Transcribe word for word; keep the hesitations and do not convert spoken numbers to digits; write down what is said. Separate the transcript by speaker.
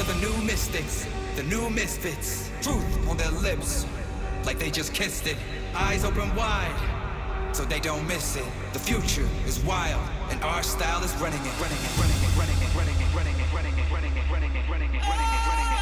Speaker 1: are the new mystics, the new misfits. Truth on their lips, like they just kissed it. Eyes open wide, so they don't miss it. The future is wild, and our style is running it, running it, running it, running it, running it, running it, running it, running it, running it, running it.